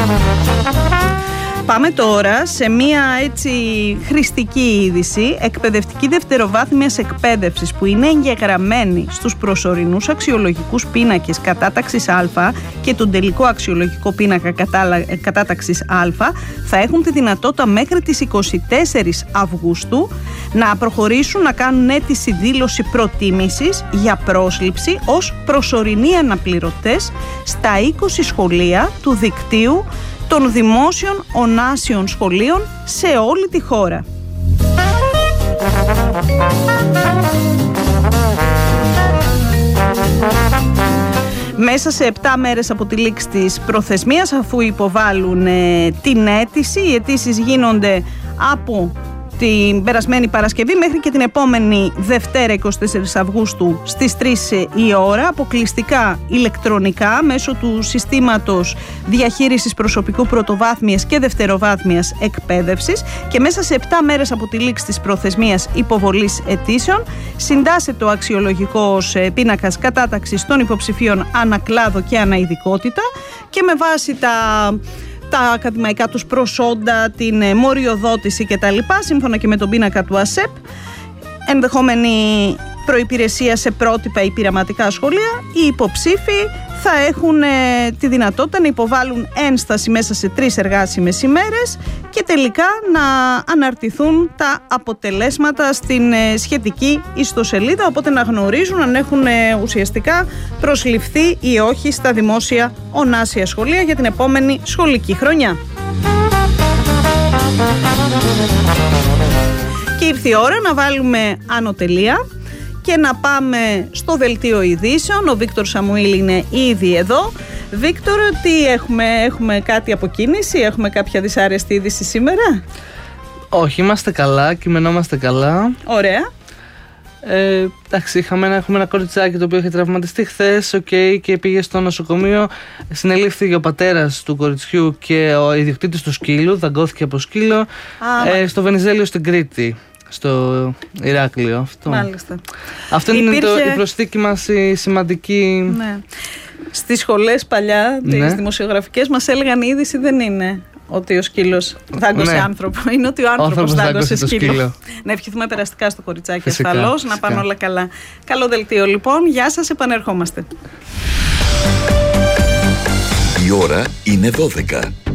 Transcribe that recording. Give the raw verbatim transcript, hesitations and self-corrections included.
Πάμε τώρα σε μία έτσι χρηστική είδηση. Εκπαιδευτική δευτεροβάθμιας εκπαίδευσης που είναι εγγεγραμμένη στους προσωρινούς αξιολογικούς πίνακες κατάταξης Α και τον τελικό αξιολογικό πίνακα κατάταξης Α θα έχουν τη δυνατότητα μέχρι τις είκοσι τέσσερις Αυγούστου να προχωρήσουν να κάνουν αίτηση δήλωση προτίμησης για πρόσληψη ως προσωρινοί αναπληρωτές στα είκοσι σχολεία του δικτύου των δημόσιων ονάσιων σχολείων σε όλη τη χώρα. Μέσα σε επτά μέρες από τη λήξη της προθεσμίας, αφού υποβάλλουν ε, την αίτηση, οι αιτήσεις γίνονται από την περασμένη Παρασκευή μέχρι και την επόμενη Δευτέρα εικοστή τέταρτη Αυγούστου στις τρεις η ώρα, αποκλειστικά ηλεκτρονικά μέσω του συστήματος διαχείρισης προσωπικού πρωτοβάθμιας και δευτεροβάθμιας εκπαίδευσης, και μέσα σε επτά μέρες από τη λήξη της προθεσμίας υποβολής αιτήσεων συντάσσεται ο αξιολογικός πίνακας κατάταξης των υποψηφίων ανακλάδο και αναειδικότητα, και με βάση τα τα ακαδημαϊκά τους προσόντα, την μοριοδότηση κτλ. Σύμφωνα και με τον πίνακα του ΑΣΕΠ, ενδεχόμενη προϋπηρεσία σε πρότυπα ή πειραματικά σχολεία, οι υποψήφοι θα έχουν ε, τη δυνατότητα να υποβάλουν ένσταση μέσα σε τρεις εργάσιμες ημέρες και τελικά να αναρτηθούν τα αποτελέσματα στην ε, σχετική ιστοσελίδα, οπότε να γνωρίζουν αν έχουν ε, ουσιαστικά προσληφθεί ή όχι στα δημόσια ονάσια σχολεία για την επόμενη σχολική χρονιά. Και ήρθε η ώρα να βάλουμε άνω τελεία και να πάμε στο δελτίο ειδήσεων. Ο Βίκτορ Σαμουήλ είναι ήδη εδώ. Βίκτορ, τι έχουμε, έχουμε κάτι από κίνηση, έχουμε κάποια δυσάρεστη είδηση σήμερα? Όχι, είμαστε καλά, κειμενόμαστε καλά. Ωραία. Ε, εντάξει, είχαμε ένα, έχουμε ένα κοριτσάκι το οποίο είχε τραυματιστεί χθες, okay, και πήγε στο νοσοκομείο. Συνελήφθη ο πατέρας του κοριτσιού και ο ιδιοκτήτης του σκύλου, δαγκώθηκε από σκύλο. Α, ε, στο Βενιζέλιο στην Κρήτη, στο Ηράκλειο. Αυτό, μάλιστα. αυτό Υπήρχε... είναι το, η προσθήκη μας η σημαντική. Ναι. Στις σχολές παλιά, τις ναι. δημοσιογραφικές, μας έλεγαν η είδηση δεν είναι ότι ο σκύλος δάγκωσε ναι. άνθρωπο, είναι ότι ο άνθρωπος δάγκωσε σκύλο. σκύλο. Να ευχηθούμε περαστικά στο κοριτσάκι ασφαλώς, να πάνε όλα καλά. Καλό δελτίο λοιπόν, γεια σας, επανερχόμαστε. Η ώρα είναι δώδεκα.